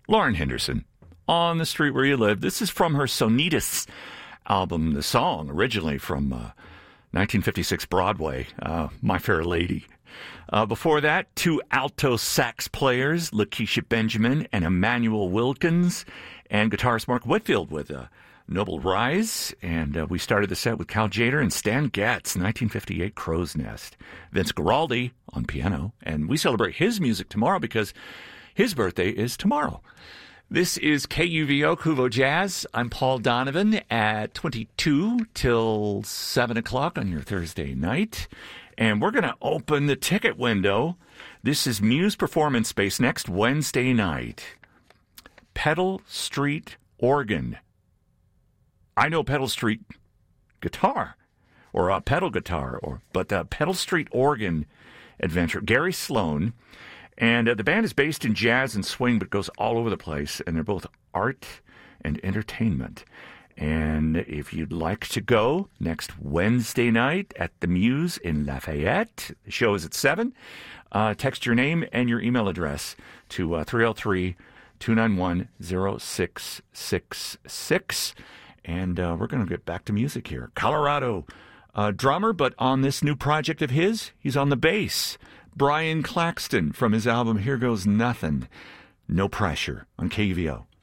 Lauren Henderson, On the Street Where You Live. This is from her Sonitas album, the song originally from 1956 Broadway, My Fair Lady. Before that, two alto sax players, Lakeisha Benjamin and Emmanuel Wilkins, and guitarist Mark Whitfield with Noble Rise. And we started the set with Cal Tjader and Stan Getz, 1958 Crow's Nest. Vince Guaraldi on piano. And we celebrate his music tomorrow because his birthday is tomorrow. This is KUVO, Kuvo Jazz. I'm Paul Donovan at 22 till 7 o'clock on your Thursday night. And we're going to open the ticket window. This is Muse Performance Space next Wednesday night. Pedal Street Organ. I know Pedal Street Guitar, or a pedal guitar, but the Pedal Street Organ Adventure. Gary Sloan. And the band is based in jazz and swing, but goes all over the place. And they're both art and entertainment. And if you'd like to go next Wednesday night at the Muse in Lafayette, the show is at 7. Text your name and your email address to 303-291-0666. And we're going to get back to music here. Colorado drummer, but on this new project of his, he's on the bass. Brian Claxton from his album Here Goes Nothing. No Pressure on KUVO.